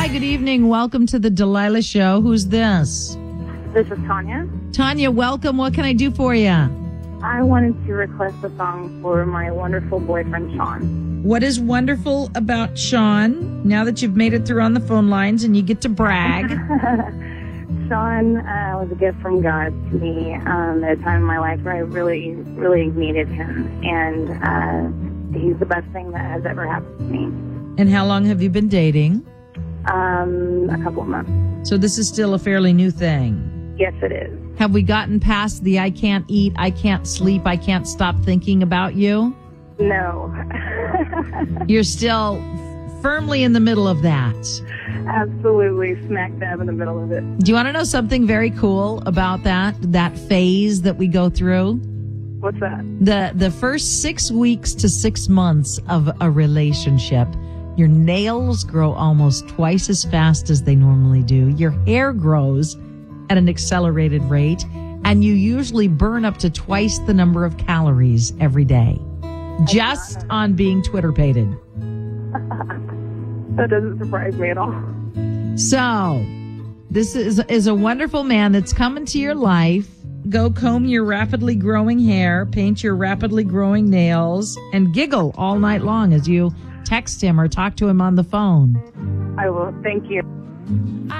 good evening. Welcome to the Delilah Show. Who's this? This is Tanya. Tanya, welcome. What can I do for you? I wanted to request a song for my wonderful boyfriend, Sean. What is wonderful about Sean, now that you've made it through on the phone lines and you get to brag? Sean was a gift from God to me at a time in my life where I really, really needed him. And he's the best thing that has ever happened to me. And how long have you been dating? A couple of months. So this is still a fairly new thing. Yes, it is. Have we gotten past the I can't eat, I can't sleep, I can't stop thinking about you? No. You're still firmly in the middle of that. Absolutely smack dab in the middle of it. Do you want to know something very cool about that phase that we go through? What's that? The first 6 weeks to 6 months of a relationship, your nails grow almost twice as fast as they normally do. Your hair grows at an accelerated rate, and you usually burn up to twice the number of calories every day just on being Twitter-pated. That doesn't surprise me at all. So, this is a wonderful man that's come into your life. Go comb your rapidly growing hair, paint your rapidly growing nails, and giggle all night long as you text him or talk to him on the phone. I will. Thank you.